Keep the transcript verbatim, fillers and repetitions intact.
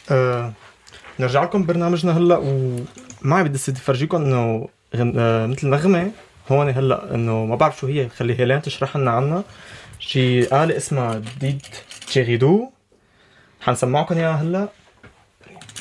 أه نرجع لكم برنامجنا هلا، ومعي بدي افرجيكم انه غن... أه مثل نغمه هون هلا، انه ما بعرف شو هي، خلي هيلين تشرح لنا عنها. شي آلة اسمها ديد تشيريدو، حنسمعكم اياها هلا.